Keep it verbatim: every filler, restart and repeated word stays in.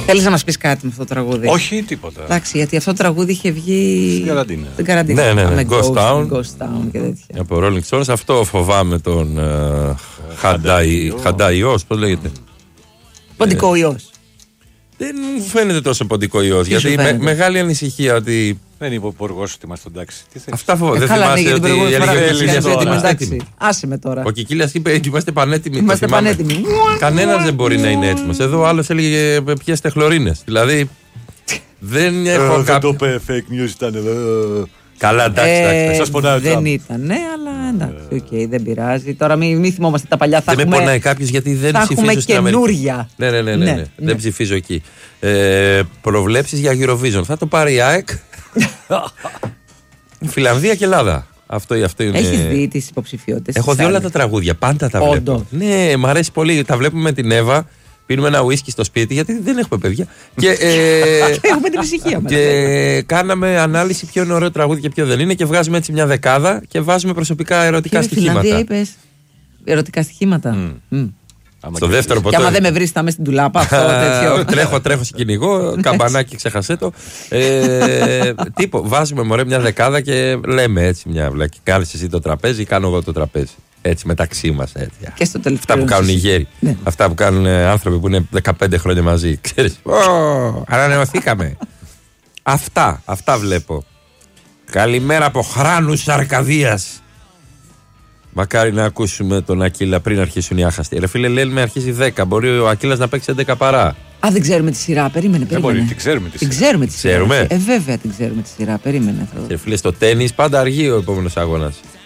Θέλεις να μας πεις κάτι με αυτό το τραγούδι? Όχι, τίποτα. Εντάξει, γιατί αυτό το τραγούδι είχε βγει στην καραντίνα. Στην καραντίνα. Ναι, ναι, ναι. Ghost Town. Ghost Town και τέτοια. Από Rolling Stones. Αυτό φοβάμαι τον uh, Χανταϊός, πώς λέγεται. Ποντικό ιός. Δεν μου φαίνεται τόσο ποντικό ιός. Γιατί με, μεγάλη ανησυχία ότι. Δεν είπε ο υπουργός ότι είμαστε εντάξει. Αυτά φοβάμαι. Δεν θυμάσαι ότι είμαστε έτοιμοι. Άσε με τώρα. Ο Κικίλιας είπε ότι είμαστε πανέτοιμοι. Είμαστε πανέτοιμοι. Κανένας δεν μπορεί να είναι έτοιμος. Εδώ ο άλλος έλεγε πιέστε χλωρίνες. Δηλαδή. Δεν έχω κάποιο. Το είπε fake news ήταν εδώ. Καλά, εντάξει. Σας πονάει. Δεν ήταν, ναι, αλλά εντάξει, δεν πειράζει. Τώρα μην θυμόμαστε τα παλιά. Δεν με πονάει κάποιος γιατί δεν ψηφίζω στην Αμερική. Καινούρια. Ναι, ναι, ναι, ναι, ναι. Δεν ψηφίζω εκεί. Ε, προβλέψεις για Eurovision. Θα το πάρει η ΑΕΚ. Φιλανδία και Ελλάδα. Αυτό, αυτό είναι... Έχεις δει τις υποψηφιότητες? Έχω δει όλα τα τραγούδια. Πάντα τα βλέπω. Όντως. Ναι, μ' αρέσει πολύ. Τα βλέπουμε με την Εύα. Πίνουμε ένα ουίσκι στο σπίτι γιατί δεν έχουμε παιδιά. Και, ε, έχουμε την ησυχία μας. Και κάναμε ανάλυση ποιο είναι ωραίο τραγούδι και ποιο δεν είναι. Και βγάζουμε έτσι μια δεκάδα και βάζουμε προσωπικά ερωτικά ποιο στοιχήματα. Φιλανδία είπες? Ερωτικά στοιχήματα. Mm. Mm. Στο δεύτερο ποτέ. Και άμα δεν με βρεις, θα είμαι στην τουλάπα. Αυτό, τέτοιο. τρέχω, τρέχω σε κυνηγό. Καμπανάκι, ξέχασέ το. ε, τύπο, βάζουμε μωρέ μια δεκάδα και λέμε έτσι μια βλακή. Κάνεις εσύ το τραπέζι, κάνω εγώ το τραπέζι. Έτσι μεταξύ μας. Και στο τελευταίο. Αυτά που κάνουν οι γέροι. Ναι. Αυτά που κάνουν άνθρωποι που είναι δεκαπέντε χρόνια μαζί. Ξέρεις. Oh, ανανεωθήκαμε. αυτά, αυτά βλέπω. Καλημέρα από Χράνους Αρκαδίας. Μακάρι να ακούσουμε τον Ακύλα πριν αρχίσουν οι άχαστοι. Ρε φίλε, λένε με αρχίζει δέκα. Μπορεί ο Ακύλας να παίξει έντεκα παρά. Α, δεν ξέρουμε τη σειρά. Περίμενε, περίμενε. Δεν μπορεί, την ξέρουμε τη σειρά. Την ξέρουμε τη σειρά. Ξέρουμε. Ε, βέβαια την ξέρουμε τη σειρά. Περίμενε. Ρε φίλε, στο τένις πάντα αργεί ο επόμενος αγώνας.